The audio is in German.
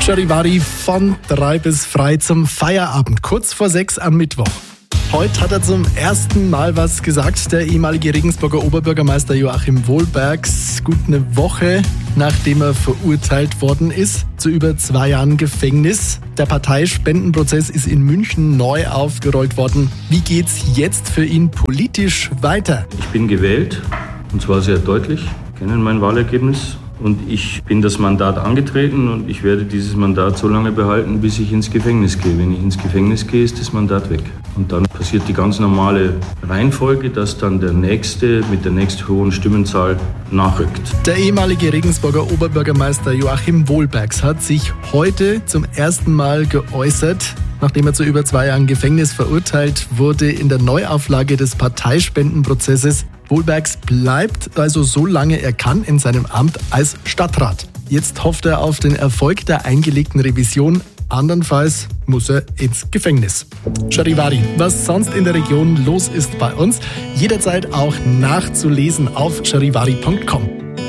Charivari von 3 bis frei zum Feierabend, kurz vor 6 am Mittwoch. Heute hat er zum ersten Mal was gesagt, der ehemalige Regensburger Oberbürgermeister Joachim Wohlbergs. Gut eine Woche, nachdem er verurteilt worden ist, zu über 2 Jahren Gefängnis. Der Parteispendenprozess ist in München neu aufgerollt worden. Wie geht's jetzt für ihn politisch weiter? Ich bin gewählt, und zwar sehr deutlich, kennen mein Wahlergebnis. Und ich bin das Mandat angetreten und ich werde dieses Mandat so lange behalten, bis ich ins Gefängnis gehe. Wenn ich ins Gefängnis gehe, ist das Mandat weg. Und dann passiert die ganz normale Reihenfolge, dass dann der Nächste mit der nächsthohen Stimmenzahl nachrückt. Der ehemalige Regensburger Oberbürgermeister Joachim Wohlbergs hat sich heute zum ersten Mal geäußert, nachdem er zu über 2 Jahren Gefängnis verurteilt wurde in der Neuauflage des Parteispendenprozesses. Wohlbergs bleibt also so lange er kann in seinem Amt als Stadtrat. Jetzt hofft er auf den Erfolg der eingelegten Revision. Andernfalls muss er ins Gefängnis. Charivari, was sonst in der Region los ist bei uns, jederzeit auch nachzulesen auf charivari.com.